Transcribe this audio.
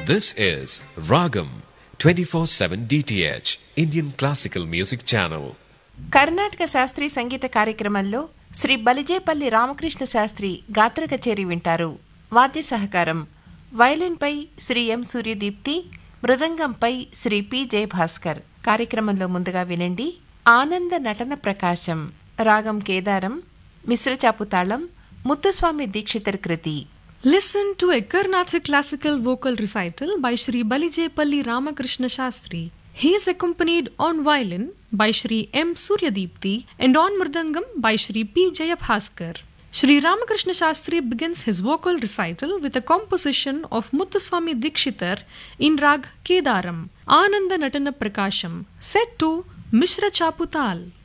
This is Ragam 24/7 DTH Indian Classical Music Channel. Karnataka శాస్త్రీయ సంగీత కార్యక్రమంలో శ్రీ బలిజేపల్లి రామకృష్ణ శాస్త్రి గాత్ర కచేరీ వింటారు. వాద్య సహకారం వయలిన్పై శ్రీ ఎం సూర్యదీప్తి, మృదంగంపై శ్రీ పి జయభాస్కర్. కార్యక్రమంలో ముందుగా వినండి ఆనంద నటన ప్రకాశం, రాగం కేదారం, మిశ్ర చాపుతాళం, ముత్తుస్వామి దీక్షితర్ కృతి. Listen to a Carnatic classical vocal recital by Shri Balijepalli Ramakrishna Shastri. He is accompanied on violin by Shri M. Suryadipti and on mridangam by Shri P. Jayabhaskar. Shri Ramakrishna Shastri begins his vocal recital with a composition of Muthuswami Dikshitar in Rag Kedaram, Ananda Natana Prakasham, set to Mishra Chaputal.